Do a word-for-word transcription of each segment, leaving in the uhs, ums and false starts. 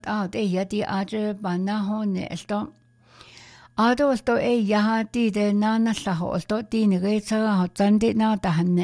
Ah, det ja di aje bana hone elto. Ado elto e yaha di de nana laho elto di nige ho zandi na dahanne.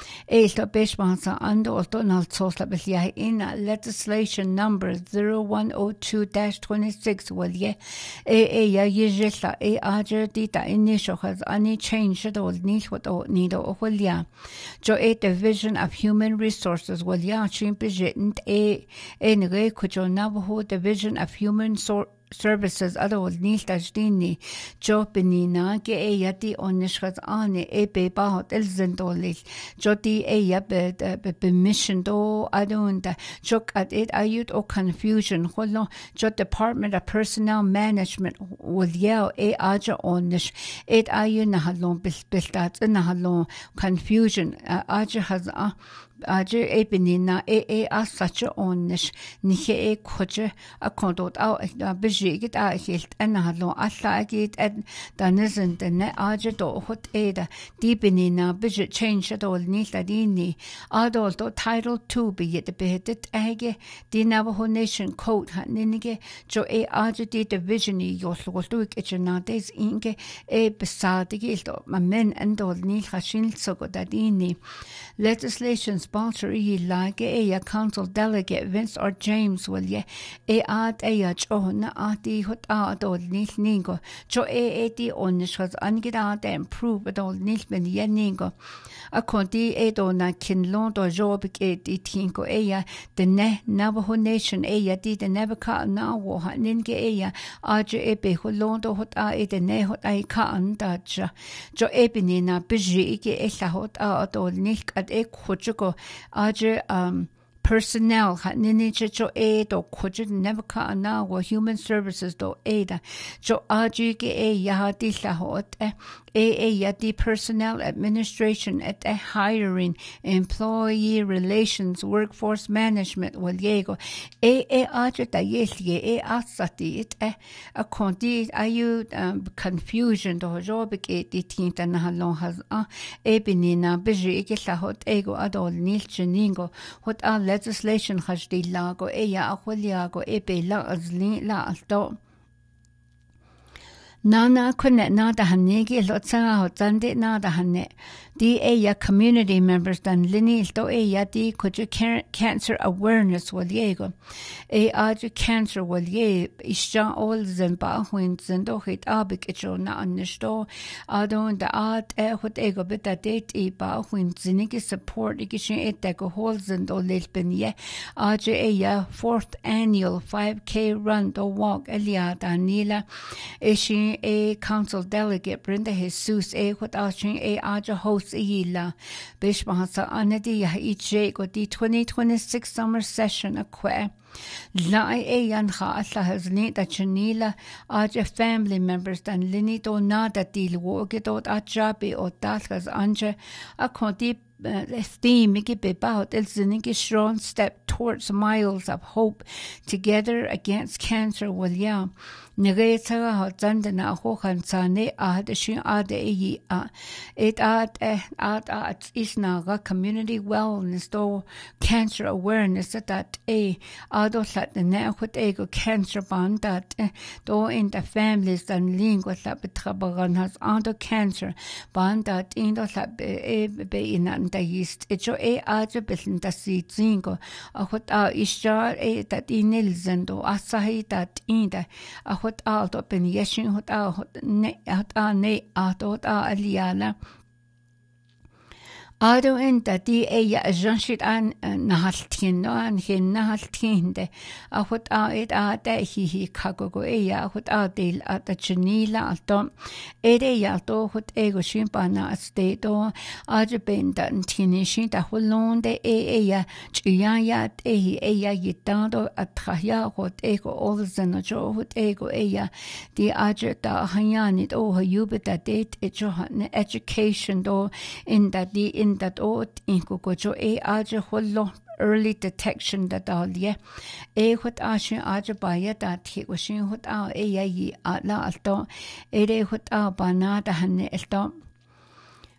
E elto beshmansa ando elto nal sosla belyahi in legislation number zero one zero two dash twenty-six walye e e ya yejela e aje di da initial has any change do nil what o nido o walya. Jo e division of human resources walya chimpejent e e nige kujo Navajo division of human so services adol nil tajdini jo benina ge e yati onishkat ane e be bahot elzendolil jo di e ya be be mission do adunda jok at it ayut o confusion holo jo department of personnel management will yell e aja onish it ayun na halon bil biltat na halon confusion aja has Aje e benina e e asacha onnish niche e koje a kondot au a bejigit a helt en hallo alla agit en danisen den aje do hot eda di benina beje change dol nilta dini adol do title two be yet behedet ege di Navajo Nation code ha ninige jo e aje di division i yoslgoltuk echenades inge e besadige do men endol nil khashin sogo dadini legislation sponsor e like a council delegate Vince or James will ye e at a cho na ati hot a dol nil ningo cho e e di onish has angida de improve dol nil ben ye ningo a konti e do na kin lon do job e di tinko e ya the ne Navajo Nation e ya di the never ka na wo ha ninge e ya aje e be holon do hot a e de ne hot ai ka an da cha jo e binina biji ke e la hot a dol nil at e khochuko aje um personnel ha nini cho e do khoje never ka na wo human services do e da jo aje ke e ya di la hot e e ya di personnel administration at a hiring employee relations workforce management wal yego e e aje da yesye e asati it e a konti ayu um, confusion do job ke di tinta na halon has a e binina biji ke la hot ego adol nil cheningo hot a legislation has di lago e ya akholiago e be la azli la alto Nana kunne na da hanegi lotsa ho zande na da hanne di e ya community members dan lini to e ya di kuju cancer awareness wal yego e aju cancer wal ye isja all zen ba huin zen do hit abik echo na ansto adon da at e hot ego bit da date e ba huin zinige support e gishin et da go hol zen do lel ben ye aju e ya fourth annual five K run do walk elia danila e shi a council delegate Brenda Jesus e hot ashin e aja host Ila Bishmahasa Anadi Yahi go di twenty twenty-six summer session a que La e yan ha alla has ni da chanila aja family members dan lini do nada dil wo gedot ajabi o dalgas anje a konti theme be about elzinige strong step towards miles of hope together against cancer will ya Negeta ha zandana ho kan sane a de shin a de e a it at at at is na community wellness do cancer awareness that a ado sat the ne hot ego cancer band that do in the families and lingua la betrabaran has ado cancer band that in do la be be in an da ist et jo e a de bisschen das sieht singo a hot a is ja e that in elzendo asahi that in da a hot alto ben yeshin hot a hot ne hot a ne a hot a aliana Ado in da di e ya janshit an nahaltin no an hin nahaltin de a hot a it a da hi hi kagogo e ya hot a del a da chinila alto e de ya to hot ego shimpana ste do a je ben da tinishin da holon de e e ya chiya ya e hi e ya yitando a trahya hot ego olzen jo hot ego e ya di a je da hanyanit o yube da date e jo education do in da di in that ot in kukocho e aje hollo early detection that all ye e hot ashin aje baya that he washin hot a e ya yi la alto e re hot a bana da hanne elto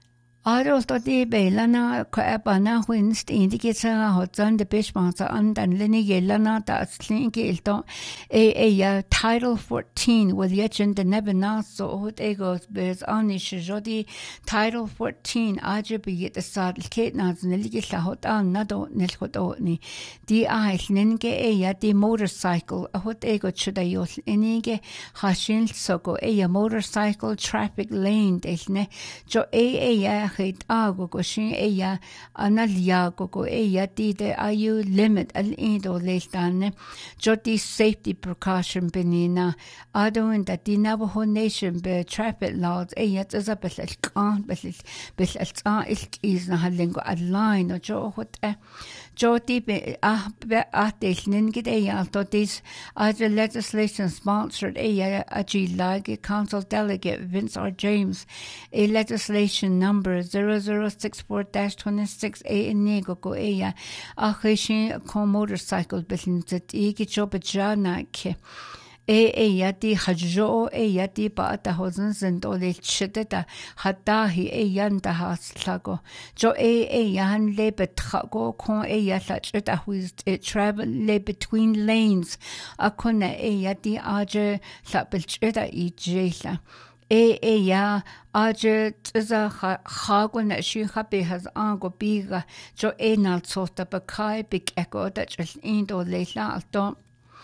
Arosto di belana kaabana winst indiketsa hotzan de bishmansa andan linigellana ta slingelto e e title fourteen with yechin de nebana so hot egos bez anish jodi title fourteen ajibi the sad ketnas neligella hot an nado nelhodoni di ailninge e ya di motorcycle hot ego chudayos enige hashin soko e motorcycle traffic lane delne jo e e ya hit ago go shin e ya analia go go e ya di de ayu limit al indo lestane jo di safety precaution benina ado in that di Navajo nation be traffic laws e ya tsa bel kan bel bel tsa is na halingo line o jo hot e jo di be ah be atelnin gide ya to this other legislation sponsored a ya a G Lag Council Delegate Vince R. James a legislation number zero zero six four dash twenty-six a nego go e ya a hishin ko motorcycle business e ki job jana ke e e ya di hajjo e ya di ba ta hosen sind ole chiteta hata hi e yan da haslago jo e e yan le betrago kon e ya la chita who's travel le between lanes akona e ya di aje la belchita i jela e e ya aje tza khagon shi khabe has ango biga jo e nal sota ba kai big echo that just indo le la alto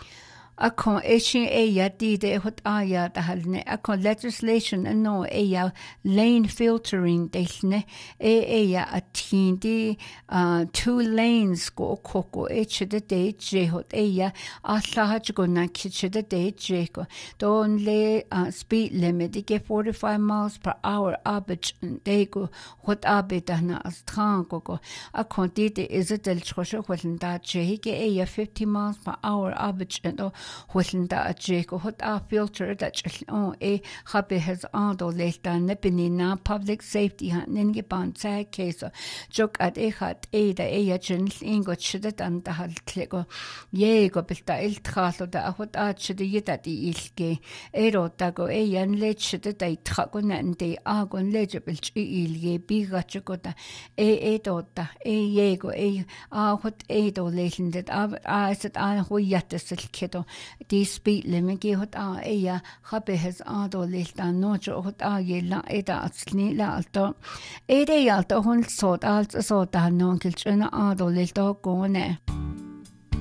Akon ishin e ya di de hot aya da halne akon legislation no e ya lane filtering delne e e ya atindi uh two lanes go koko e chide de je hot e ya alla haj go na kichide de je go don le uh, speed limit ge forty-five miles per hour abich de go hot abita na astran go go akon di de is it del chosho holen da je ge e ya fifty miles per hour abich do Hulenda a Jake hot a filter that oh a happy has on do leta nepinina public safety han ninge ban sa case jok at e hat e da e chen ingo chidet an da hal klego ye go bilta il tralo da hot a chide yeta di ilge e ro da go e yan le chide da trago nan de a go leje bil ilge bi ga chko da e e do da e ye go e a hot e do lesendet a a set an ho yette silkedo di speed limit ge hot a e ya khabe has a do lilta no jo hot a ye la e da atsni la alto e de ya to hun so da so da no kil chuna a do lilta go ne